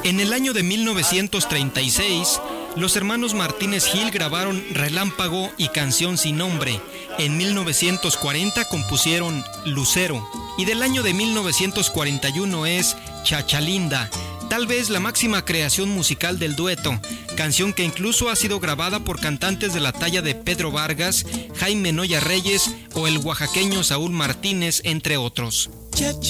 En el año de 1936, los hermanos Martínez Gil grabaron Relámpago y Canción sin nombre. En 1940 compusieron Lucero. Y del año de 1941 es Chachalinda, tal vez la máxima creación musical del dueto, canción que incluso ha sido grabada por cantantes de la talla de Pedro Vargas, Jaime Noya Reyes o el oaxaqueño Saúl Martínez, entre otros.